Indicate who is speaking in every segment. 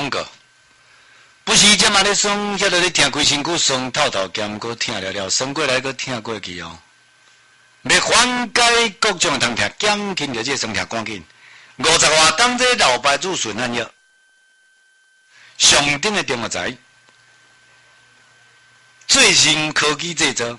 Speaker 1: 广告。不是这嘛咧爽，遐落咧听规身躯爽透透，兼搁听了了，爽过来搁听过去哦。要缓解各种疼痛，减轻着这酸痛，赶紧50外当这老白子顺安药，上顶的电话台，最新科技制作，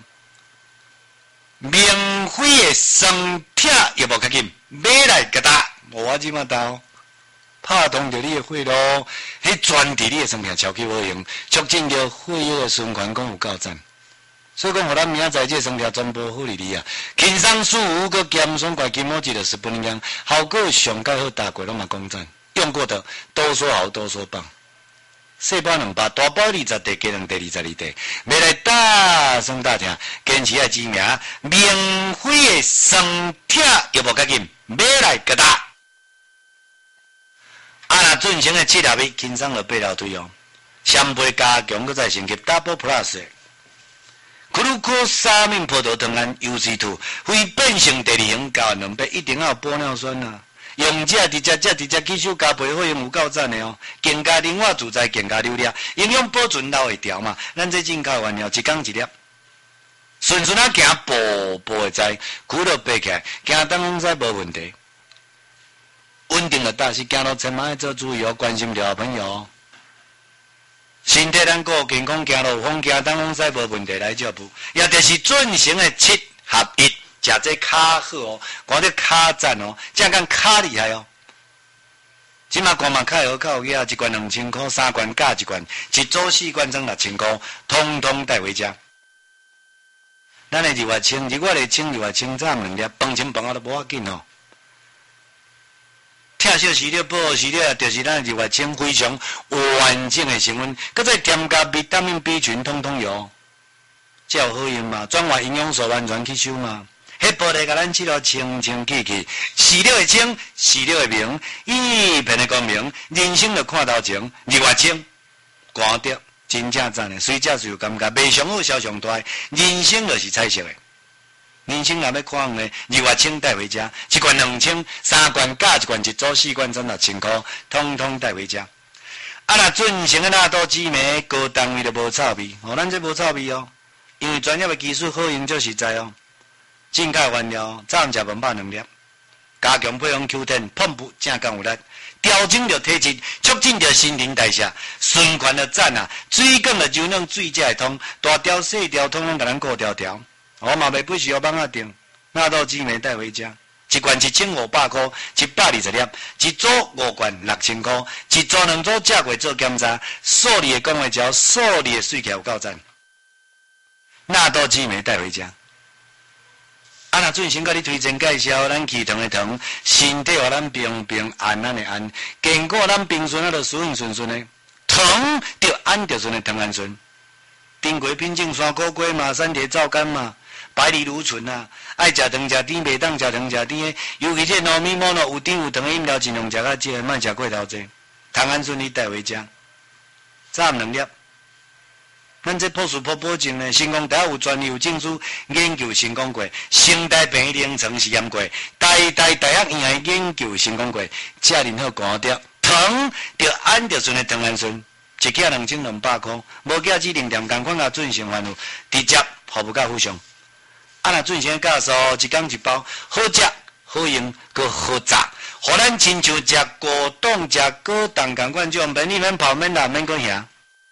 Speaker 1: 免费的酸痛药物较紧，买来给打，我即马到。拍通着你的血路，迄专治你的酸痛超级好用，促进着血液的循环，讲有够赞。所以讲，互咱明仔载这酸痛全部好哩哩啊！轻松舒服，佮减爽快，金毛剂的10分钟，效果上盖好，大过拢嘛讲赞。用过的都说好，都说棒。细包2包，大包20袋，加2袋22袋，买来大声大听，坚持爱知名，免费的酸痛药物较紧，买来给打。啊！那进行的7粒米，轻松就8条腿哦。双倍加强，搁再升级 Double Plus 的。glucosamine 葡萄糖胺 UC2， 非变性第2型加2倍，一定要有玻尿酸啊！用这直接吸收加倍会用有够赞的哦。更加灵活自在，更加流利，营养保存留会调嘛。咱这进口原料一缸1粒，顺顺啊行步步会知，骨头爬起来，行当拢使无问题。稳定的大是行路千万要做注意哦，关心着好朋友哦。身体咱顾健康，行路风行当拢使无问题来照顾。也就是进行的7合1，食这卡好哦，看这卡赞哦，这讲卡厉害哦。即马光嘛卡好靠有一罐2000块，3罐加1罐，一组4罐装6000块，通通带回家。咱的日月清，日月的清，日月清早2粒，饭前饭后都无要紧哦。跳小饲料、保护饲料，就是咱日月清非常完整的成分，搁再添加维他命 B 群，通通有，才有好用嘛。转化营养素完全吸收嘛。迄玻璃甲咱吃了清清气气，饲料会清，饲料会明，一片的光明，人生就看头前，日月清，看得真正赞的。随食就感觉卖上好，销上大，人生就是彩色的。人生若要看的，日月清带回家，1罐2000，3罐加1罐，一组4罐装6000块，通通带回家。啊，若进行的纳豆紫莓，高单位就无臭味，咱这无臭味哦，因为专业的技术好用，就实在哦。进口原料，早餐食饭饱2粒，加强配方 Q10， 碰不正刚有力，调整着体质，促进着新陈代谢，循环的赞啊，水管的柔软，水才会通，大条细条通通甲咱顾条条。我嘛袂不需要帮他订，纳豆紫莓带回家，1罐1500块，120粒，一组5罐6000块，一组2组食过做检查，数理的讲话条，数理的水起来有够赞。纳豆紫莓带回家。啊，那最先甲你推荐介绍，咱气糖的糖，身体互咱平平安安的安，经过咱平顺啊，就顺顺的，糖就安就顺的糖安顺，丁过品种山果果嘛，山茶皂苷嘛。百里如醇啊！爱食糖食甜，袂当食糖食甜。尤其这糯米馍有甜有糖的饮料，尽量食较少，莫食过头济。糖胺顺你带回家，早2粒。咱这朴素保证呢，成功大学有专利有证书，研究成功过，成大病院临床试验过，台大学院也研究成功过，遮尔好看着糖着安着顺的糖胺顺，1克2200块，无价指定店同款甲进行贩务，直接服务到府上。啊，那进行教授1缸1包，好食好用，佮好炸，互咱亲像食果冻、食果冻同款，种免你免泡免辣免过遐。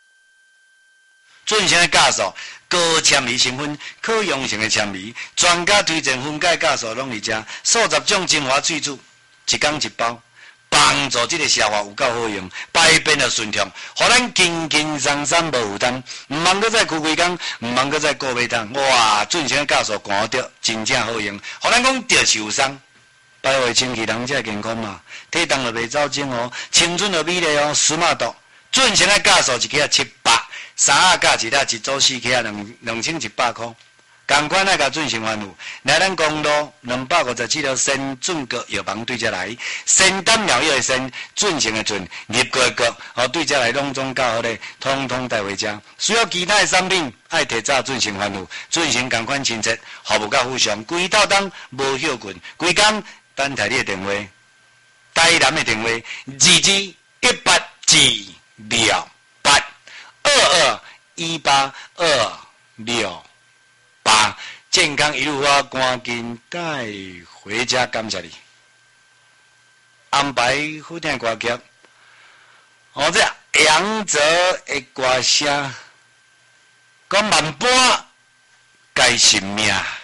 Speaker 1: 进行教授高纤维成分、可溶性的纤维，专家推荐分解教授拢伫遮，数十种精华萃取，1缸1包。帮助这个消化有够好用，排便就顺畅，互咱轻轻松松无负担，毋茫搁再开几工，毋茫搁再顾买汤，哇！进前教授看到真正好用，互咱讲着受伤，百会清气人才健康嘛，体重就袂走精哦，青春就美丽哦，smart码度。进前的教授1克700，3盒加1粒，一组4克2100块。同款那个进行服务，来咱公路257条新准国药房对遮来，先丹疗药的先，进行的准，入国的国，哦对遮来拢总较好咧，通通带回家。需要其他的产品，爱提早进行服务，进行同款清洁，服务到非常，规套当无休困，规工等待你的电话，台南的电话2218 22182628，健康一路发，赶紧带回家，感谢你。安排好听歌曲，这杨泽的歌声，讲万般改性命。